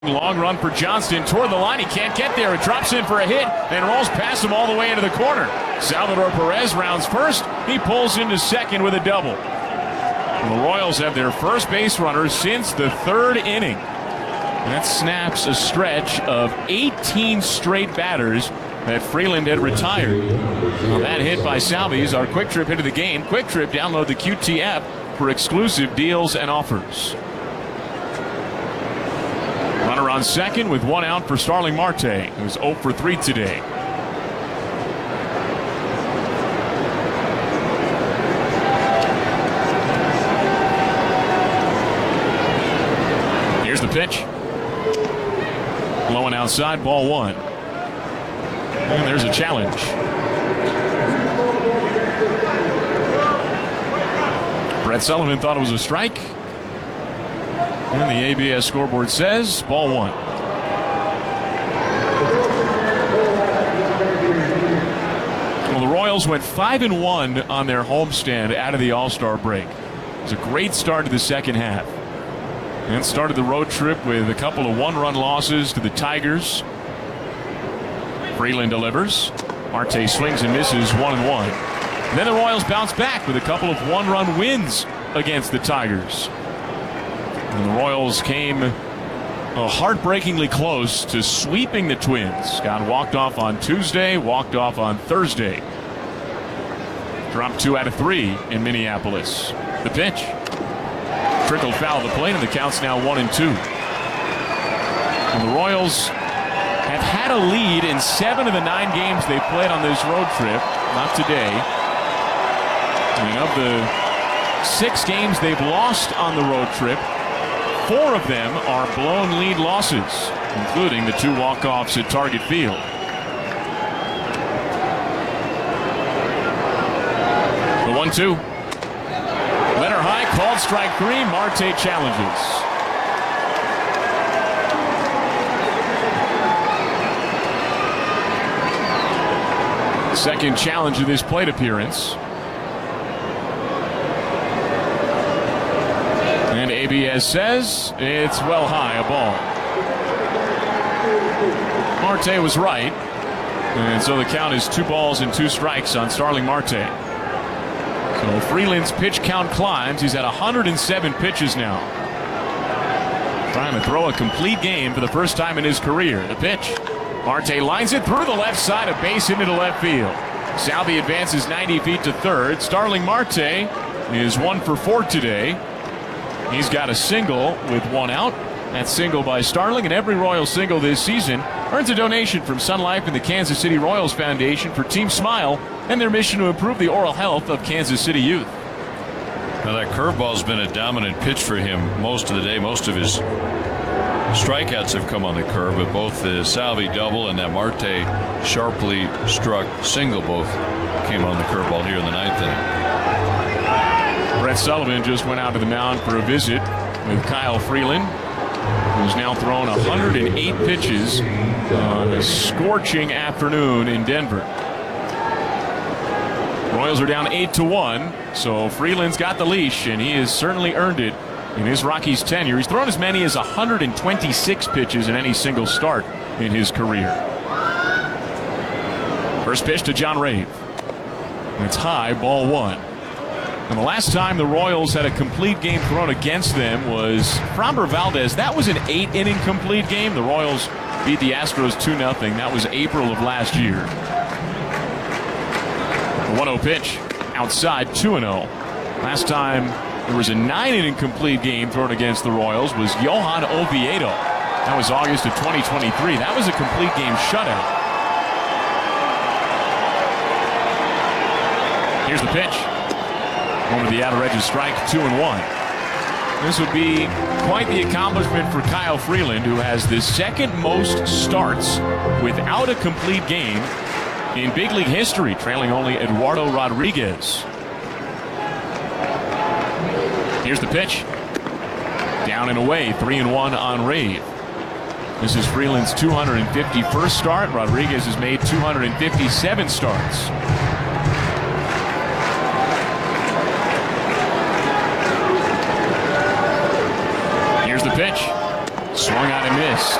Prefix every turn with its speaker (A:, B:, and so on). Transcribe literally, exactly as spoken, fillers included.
A: Long run for Johnston toward the line. He can't get there. It drops in for a hit and rolls past him all the way into the corner. Salvador Perez rounds first. He pulls into second with a double. And the Royals have their first base runner since the third inning. And that snaps a stretch of eighteen straight batters that Freeland had retired. Well, that hit by Salvi's our Quick Trip hit of the game. Quick Trip, download the Q T app for exclusive deals and offers. Runner on second with one out for Starling Marte, who's oh for three today. Here's the pitch. Low and outside, ball one. And there's a challenge. Brett Sullivan thought it was a strike. And the A B S scoreboard says ball one. Well, the Royals went five and one on their homestand out of the All-Star break. It was a great start to the second half. And started the road trip with a couple of one-run losses to the Tigers. Freeland delivers. Marte swings and misses one and one. And then the Royals bounce back with a couple of one-run wins against the Tigers. And the Royals came uh, heartbreakingly close to sweeping the Twins. Got walked off on Tuesday, walked off on Thursday. Dropped two out of three in Minneapolis. The pitch. Trickled foul of the plate, and the count's now one and two. And the Royals have had a lead in seven of the nine games they've played on this road trip. Not today. And of the six games they've lost on the road trip, four of them are blown lead losses, including the two walk-offs at Target Field. The one two. Letter high, called strike three. Marte challenges. Second challenge of this plate appearance. And A B S says it's well high, a ball. Marte was right. And so the count is two balls and two strikes on Starling Marte. So Freeland's pitch count climbs. He's at one hundred seven pitches now. Trying to throw a complete game for the first time in his career. The pitch. Marte lines it through the left side, a base hit into left field. Salvi advances ninety feet to third. Starling Marte is one for four today. He's got a single with one out. That single by Starling, and every Royals single this season earns a donation from Sun Life and the Kansas City Royals Foundation for Team Smile and their mission to improve the oral health of Kansas City youth.
B: Now that curveball's been a dominant pitch for him most of the day. Most of his strikeouts have come on the curve, but both the Salvi double and that Marte sharply struck single both came on the curveball here in the ninth inning.
A: Brett Sullivan just went out to the mound for a visit with Kyle Freeland, who's now thrown one hundred eight pitches on a scorching afternoon in Denver. Royals are down eight to one, so Freeland's got the leash, and he has certainly earned it in his Rockies tenure. He's thrown as many as one hundred twenty-six pitches in any single start in his career. First pitch to John Rave. It's high, ball one. And the last time the Royals had a complete game thrown against them was Framber Valdez. That was an eight-inning complete game. The Royals beat the Astros two nothing. That was April of last year. The one oh pitch outside, two and oh. Last time there was a nine-inning complete game thrown against the Royals was Johan Oviedo. That was August of twenty twenty-three. That was a complete game shutout. Here's the pitch. Over the outer edge of strike, two and one. This would be quite the accomplishment for Kyle Freeland, who has the second most starts without a complete game in big league history, trailing only Eduardo Rodriguez. Here's the pitch. Down and away, three and one on Rave. This is Freeland's two hundred fifty-first start. Rodriguez has made two hundred fifty-seven starts. Swung on and missed.